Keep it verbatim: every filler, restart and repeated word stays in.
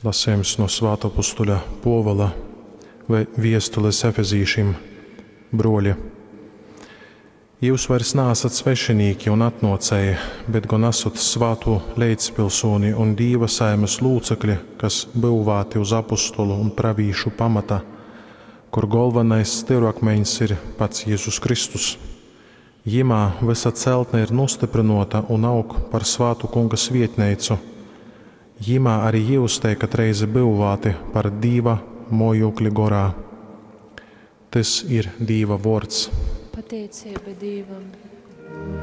Lasījums no Svētā apustuļa Pāvila vēstules Efezīšiem. Broļi, jūs vairs neesat svešinīki un atnocēji, bet gan esat svātu līdzpilsoni un Dieva saimes lūcekļi, kas būvēti uz apustulu un pravīšu pamata, kur galvenais stūrakmeņs ir pats Jēzus Kristus. Jimā visa celtne ir nostiprinota un aug par svātu kunga svietneicu. Jimā arī jūs teikat reizi būvēti par Dieva mojokli gorā. Tas ir Dieva vārds. Pateicība Dievam.